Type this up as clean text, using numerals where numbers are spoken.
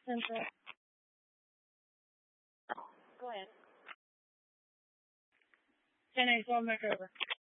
Central. Go ahead. 10 8 12 Metro over.